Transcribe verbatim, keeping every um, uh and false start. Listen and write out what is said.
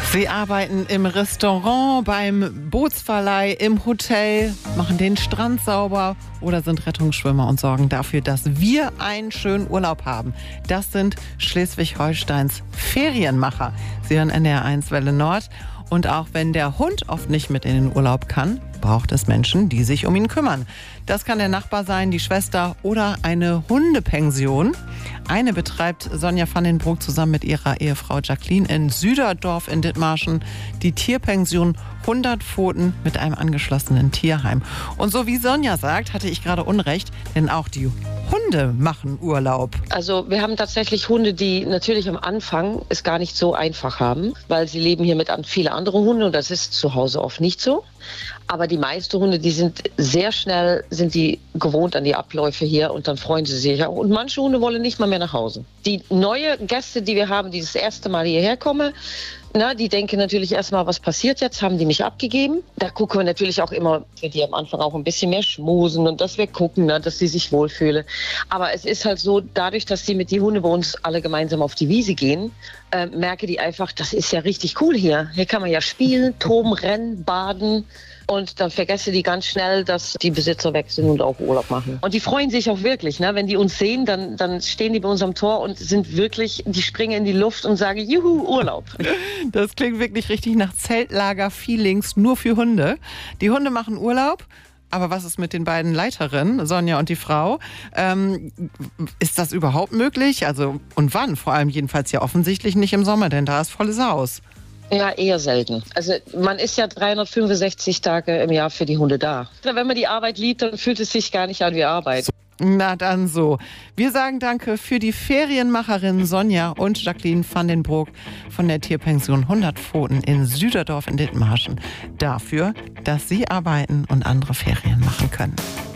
Sie arbeiten im Restaurant, beim Bootsverleih, im Hotel, machen den Strand sauber oder sind Rettungsschwimmer und sorgen dafür, dass wir einen schönen Urlaub haben. Das sind Schleswig-Holsteins Ferienmacher. Sie hören N D R eins Welle Nord. Und auch wenn der Hund oft nicht mit in den Urlaub kann, braucht es Menschen, die sich um ihn kümmern. Das kann der Nachbar sein, die Schwester oder eine Hundepension. Eine betreibt Sonja van den Broek zusammen mit ihrer Ehefrau Jacqueline in Süderdorf in Dithmarschen die Tierpension hundert Pfoten mit einem angeschlossenen Tierheim. Und so wie Sonja sagt, hatte ich gerade Unrecht, denn auch die Hunde machen Urlaub. Also wir haben tatsächlich Hunde, die natürlich am Anfang es gar nicht so einfach haben, weil sie leben hier mit an viele andere Hunde und das ist zu Hause oft nicht so. Aber die meisten Hunde, die sind sehr schnell, sind die gewohnt an die Abläufe hier und dann freuen sie sich auch. Und manche Hunde wollen nicht mal mehr nach Hause. Die neue Gäste, die wir haben, die das erste Mal hierher kommen, na, die denken natürlich erstmal, was passiert jetzt? Haben die mich abgegeben? Da gucken wir natürlich auch immer, dass die am Anfang auch ein bisschen mehr schmusen und dass wir gucken, na, dass sie sich wohlfühlen. Aber es ist halt so, dadurch, dass die mit die Hunde bei uns alle gemeinsam auf die Wiese gehen, äh, merke die einfach, das ist ja richtig cool hier. Hier kann man ja spielen, toben, rennen, baden. Und dann vergesse die ganz schnell, dass die Besitzer weg sind und auch Urlaub machen. Und die freuen sich auch wirklich, ne? Wenn die uns sehen, dann, dann stehen die bei uns am Tor und sind wirklich, die springen in die Luft und sagen, juhu, Urlaub. Das klingt wirklich richtig nach Zeltlager-Feelings, nur für Hunde. Die Hunde machen Urlaub. Aber was ist mit den beiden Leiterinnen, Sonja und die Frau? Ähm, ist das überhaupt möglich? Also, und wann? Vor allem jedenfalls ja offensichtlich nicht im Sommer, denn da ist volles Haus. Ja, eher selten. Also man ist ja dreihundertfünfundsechzig Tage im Jahr für die Hunde da. Wenn man die Arbeit liebt, dann fühlt es sich gar nicht an wie Arbeit. So. Na dann so. Wir sagen danke für die Ferienmacherinnen Sonja und Jacqueline van den Broek von der Tierpension hundert Pfoten in Süderdorf in Dithmarschen dafür, dass sie arbeiten und andere Ferien machen können.